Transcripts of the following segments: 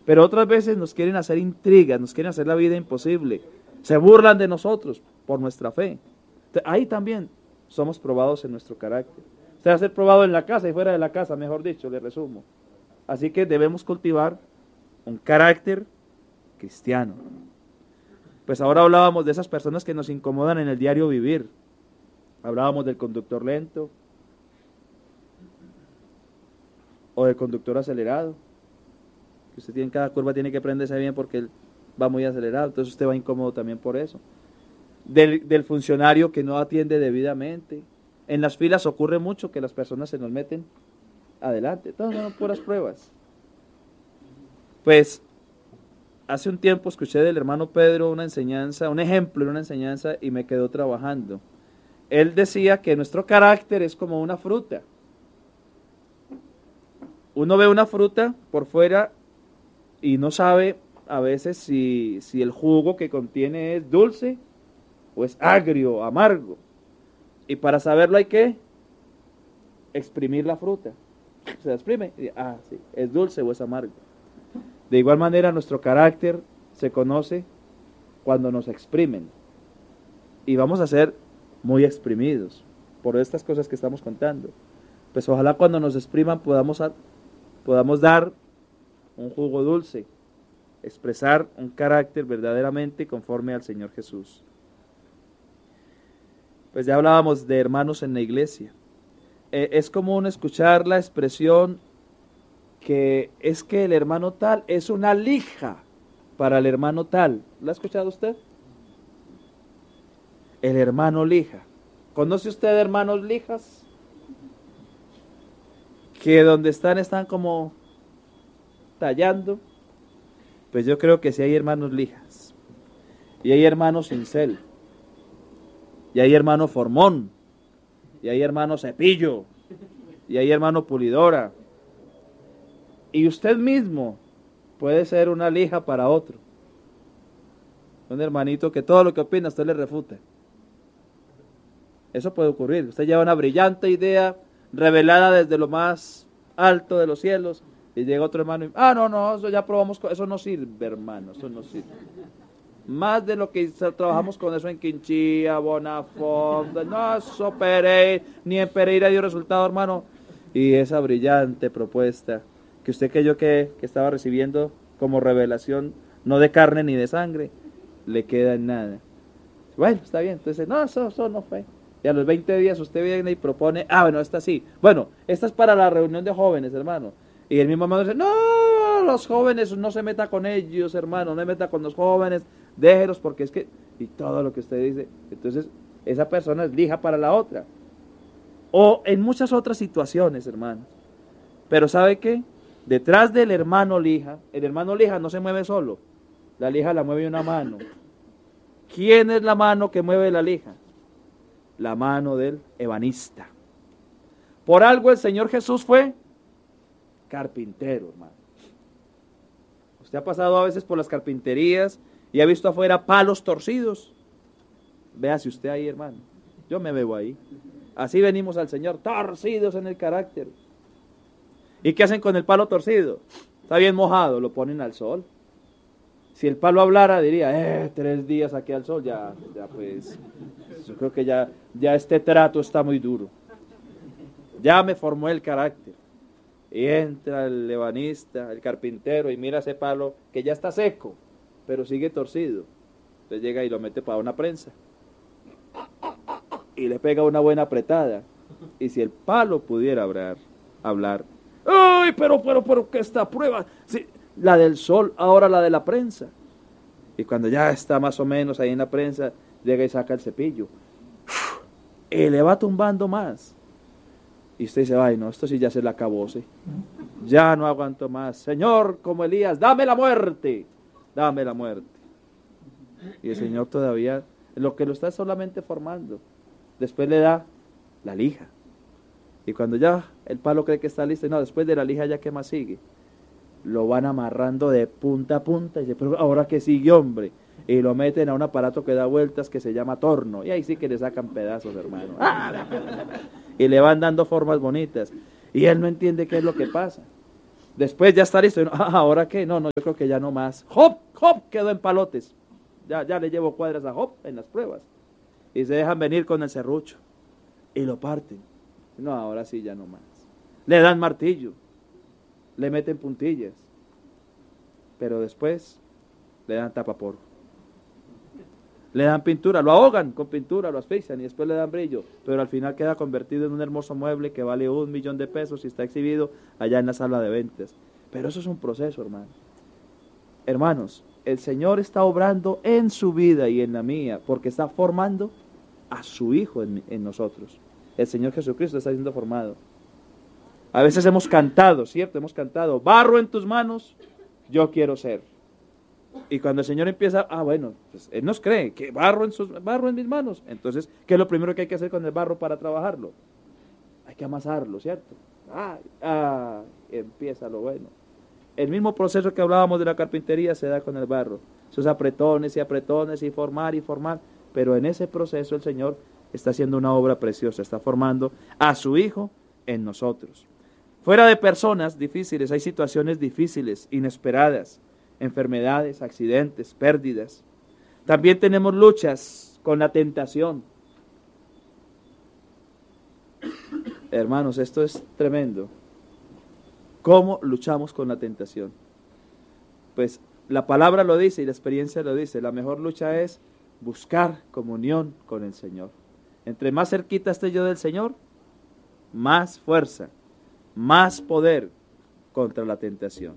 Pero otras veces nos quieren hacer intrigas, nos quieren hacer la vida imposible. Se burlan de nosotros por nuestra fe. Ahí también somos probados en nuestro carácter. Usted va a ser probado en la casa y fuera de la casa, mejor dicho, le resumo. Así que debemos cultivar un carácter cristiano. Pues ahora hablábamos de esas personas que nos incomodan en el diario vivir. Hablábamos del conductor lento o del conductor acelerado. Que usted en cada curva tiene que prenderse bien porque él va muy acelerado, entonces usted va incómodo también por eso. Del funcionario que no atiende debidamente. En las filas ocurre mucho que las personas se nos meten adelante. Todas son puras pruebas. Pues hace un tiempo escuché del hermano Pedro una enseñanza, un ejemplo de una enseñanza y me quedó trabajando. Él decía que nuestro carácter es como una fruta. Uno ve una fruta por fuera y no sabe a veces si el jugo que contiene es dulce o es agrio, amargo. Y para saberlo hay que exprimir la fruta. Se la exprime y sí, es dulce o es amargo. De igual manera nuestro carácter se conoce cuando nos exprimen. Y vamos a ser muy exprimidos por estas cosas que estamos contando. Pues ojalá cuando nos expriman podamos dar un jugo dulce, expresar un carácter verdaderamente conforme al Señor Jesús. Pues ya hablábamos de hermanos en la iglesia. Es común escuchar la expresión que es que el hermano tal es una lija para el hermano tal. ¿Lo ha escuchado usted? El hermano lija. ¿Conoce usted hermanos lijas? Que donde están como tallando. Pues yo creo que sí hay hermanos lijas. Y hay hermanos cincel. Y hay hermano formón. Y hay hermano cepillo. Y hay hermano pulidora. Y usted mismo puede ser una lija para otro. Un hermanito que todo lo que opina usted le refuta. Eso puede ocurrir. Usted lleva una brillante idea revelada desde lo más alto de los cielos y llega otro hermano y no, eso ya probamos, eso no sirve, hermano, eso no sirve. Más de lo que trabajamos con eso en Quinchía, Bonafonte, no, eso ni en Pereira dio resultado, hermano. Y esa brillante propuesta que usted creyó que estaba recibiendo como revelación, no de carne ni de sangre, le queda en nada. Bueno, está bien, entonces, no, eso no fue. Y a los 20 días usted viene y propone, bueno, esta sí. Bueno, esta es para la reunión de jóvenes, hermano. Y el mismo hermano dice, no, los jóvenes, no se meta con ellos, hermano, no se meta con los jóvenes, déjelos porque es que, y todo lo que usted dice, entonces esa persona es lija para la otra. O en muchas otras situaciones, hermano. Pero ¿sabe qué? Detrás del hermano lija, el hermano lija no se mueve solo, la lija la mueve una mano. ¿Quién es la mano que mueve la lija? La mano del ebanista. Por algo el Señor Jesús fue carpintero, hermano. Usted ha pasado a veces por las carpinterías y ha visto afuera palos torcidos. Véase usted ahí, hermano. Yo me veo ahí. Así venimos al Señor, torcidos en el carácter. ¿Y qué hacen con el palo torcido? Está bien mojado, lo ponen al sol. Si el palo hablara, diría, 3 días aquí al sol, ya pues, yo creo que ya este trato está muy duro. Ya me formó el carácter. Y entra el ebanista, el carpintero, y mira ese palo que ya está seco, pero sigue torcido. Entonces llega y lo mete para una prensa. Y le pega una buena apretada. Y si el palo pudiera hablar, ¡ay, pero qué esta prueba! Sí, la del sol, ahora la de la prensa. Y cuando ya está más o menos ahí en la prensa, llega y saca el cepillo. Y le va tumbando más. Y usted dice, ay no, esto sí ya se le acabó, ¿sí? Ya no aguanto más. Señor, como Elías, dame la muerte. Dame la muerte. Y el Señor todavía, lo que lo está solamente formando. Después le da la lija. Y cuando ya el palo cree que está listo, no, después de la lija ya qué más sigue. Lo van amarrando de punta a punta y dice, pero ahora que sigue, hombre. Y lo meten a un aparato que da vueltas que se llama torno. Y ahí sí que le sacan pedazos, hermano. Y le van dando formas bonitas. Y él no entiende qué es lo que pasa. Después ya está listo. ¿Ahora qué? No, yo creo que ya no más. Job quedó en palotes. Ya le llevo cuadras a Job en las pruebas. Y se dejan venir con el serrucho. Y lo parten. No, ahora sí ya no más. Le dan martillo. Le meten puntillas. Pero después le dan tapaporro. Le dan pintura, lo ahogan con pintura, lo asfixian y después le dan brillo, pero al final queda convertido en un hermoso mueble que vale $1.000.000 y está exhibido allá en la sala de ventas. Pero eso es un proceso, hermano. Hermanos, el Señor está obrando en su vida y en la mía, porque está formando a su Hijo en nosotros. El Señor Jesucristo está siendo formado. A veces hemos cantado, ¿cierto? Hemos cantado, barro en tus manos, yo quiero ser. Y cuando el Señor empieza, bueno, pues Él nos cree que barro en mis manos. Entonces, ¿qué es lo primero que hay que hacer con el barro para trabajarlo? Hay que amasarlo, ¿cierto? Empieza lo bueno. El mismo proceso que hablábamos de la carpintería se da con el barro. Esos apretones y apretones y formar. Pero en ese proceso el Señor está haciendo una obra preciosa, está formando a su Hijo en nosotros. Fuera de personas difíciles, hay situaciones difíciles, inesperadas. Enfermedades, accidentes, pérdidas. También tenemos luchas con la tentación. Hermanos, esto es tremendo. ¿Cómo luchamos con la tentación? Pues la palabra lo dice y la experiencia lo dice. La mejor lucha es buscar comunión con el Señor. Entre más cerquita esté yo del Señor, más fuerza, más poder contra la tentación.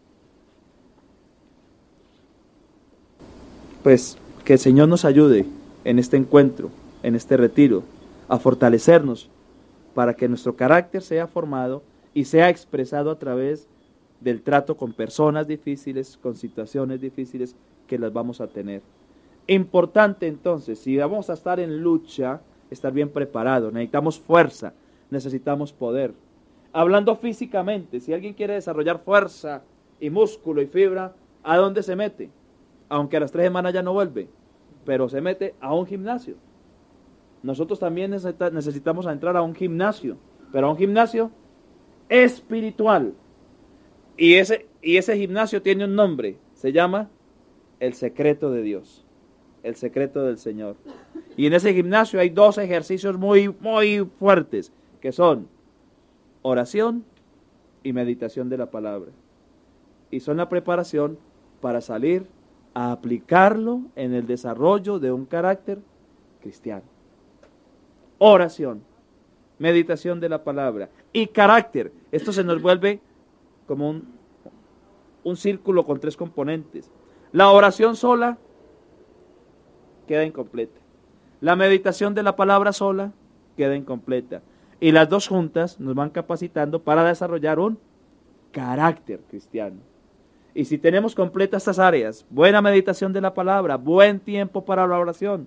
Pues que el Señor nos ayude en este encuentro, en este retiro, a fortalecernos para que nuestro carácter sea formado y sea expresado a través del trato con personas difíciles, con situaciones difíciles que las vamos a tener. Importante entonces, si vamos a estar en lucha, estar bien preparados. Necesitamos fuerza, necesitamos poder. Hablando físicamente, si alguien quiere desarrollar fuerza y músculo y fibra, ¿a dónde se mete? Aunque a las 3 semanas ya no vuelve, pero se mete a un gimnasio. Nosotros también necesitamos entrar a un gimnasio, pero a un gimnasio espiritual. Y ese gimnasio tiene un nombre, se llama el secreto de Dios, el secreto del Señor. Y en ese gimnasio hay 2 ejercicios muy fuertes, que son oración y meditación de la palabra. Y son la preparación para salir a aplicarlo en el desarrollo de un carácter cristiano. Oración, meditación de la palabra y carácter. Esto se nos vuelve como un círculo con 3 componentes. La oración sola queda incompleta. La meditación de la palabra sola queda incompleta. Y las 2 juntas nos van capacitando para desarrollar un carácter cristiano. Y si tenemos completas estas áreas, buena meditación de la palabra, buen tiempo para la oración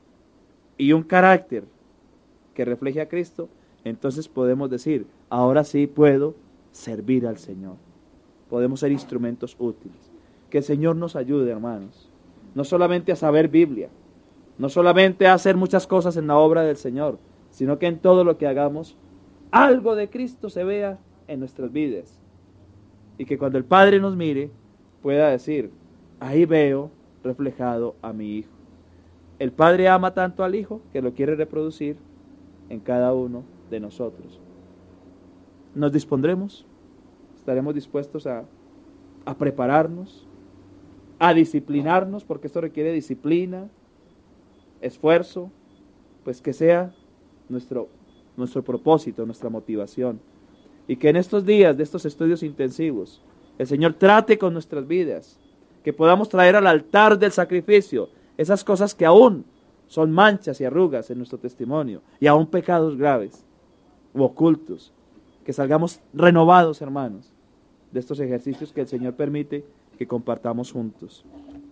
y un carácter que refleje a Cristo, entonces podemos decir, ahora sí puedo servir al Señor. Podemos ser instrumentos útiles. Que el Señor nos ayude, hermanos, no solamente a saber Biblia, no solamente a hacer muchas cosas en la obra del Señor, sino que en todo lo que hagamos, algo de Cristo se vea en nuestras vidas. Y que cuando el Padre nos mire, pueda decir, ahí veo reflejado a mi Hijo. El Padre ama tanto al Hijo que lo quiere reproducir en cada uno de nosotros. ¿Nos dispondremos? ¿Estaremos dispuestos a prepararnos? ¿A disciplinarnos? Porque esto requiere disciplina, esfuerzo, pues que sea nuestro propósito, nuestra motivación. Y que en estos días de estos estudios intensivos, el Señor trate con nuestras vidas, que podamos traer al altar del sacrificio esas cosas que aún son manchas y arrugas en nuestro testimonio, y aún pecados graves u ocultos, que salgamos renovados, hermanos, de estos ejercicios que el Señor permite que compartamos juntos.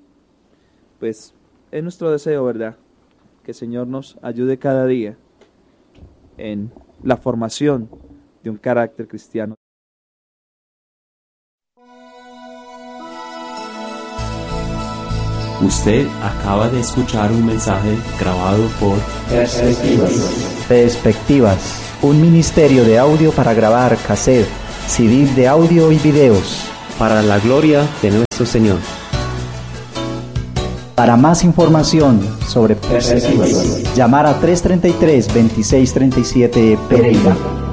Pues es nuestro deseo, ¿verdad?, que el Señor nos ayude cada día en la formación de un carácter cristiano. Usted acaba de escuchar un mensaje grabado por Perspectivas, un ministerio de audio para grabar cassette, CD de audio y videos. para la gloria de nuestro Señor. Para más información sobre persecución, llamar a 333-2637 Pereira.